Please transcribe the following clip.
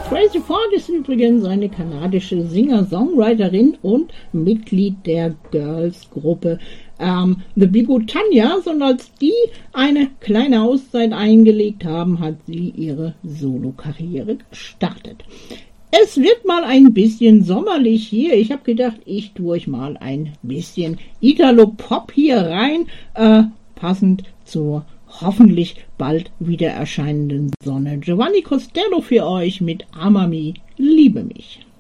Tracy Ford ist übrigens eine kanadische Singer-Songwriterin und Mitglied der Girls-Gruppe The Bigotanya, und als die eine kleine Auszeit eingelegt haben, hat sie ihre Solokarriere gestartet. Es wird mal ein bisschen sommerlich hier. Ich habe gedacht, ich tue euch mal ein bisschen Italo-Pop hier rein, passend zur hoffentlich bald wieder erscheinenden Sonne. Giovanni Costello für euch mit Amami, liebe mich.